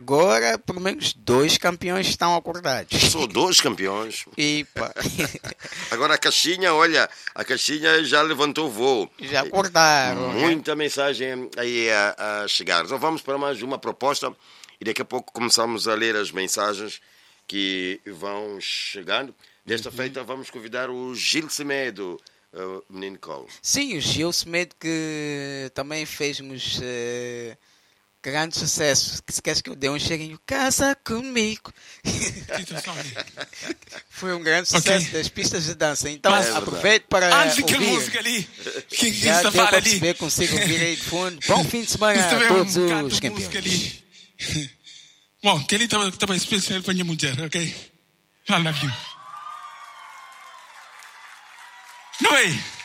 agora, pelo menos 2 campeões estão acordados. Só 2 campeões. Epa. Agora a caixinha, olha, a caixinha já levantou voo. Já acordaram. Muita mensagem aí a chegar. Então vamos para mais uma proposta e daqui a pouco começamos a ler as mensagens que vão chegando. Desta feita vamos convidar o Gil Semedo, menino Cole. Sim, o Gil Semedo, que também fez-nos grande sucesso. Se queres que eu dê um cheirinho, casa comigo. Foi um grande sucesso das pistas de dança. Então aproveito para antes daquela música ali, que já está deu a para ali. perceber, consigo ouvir aí de fundo. Bom fim de semana a todos os campeões. Bom, aquele estava especial para minha mulher, ok? I love you. No way.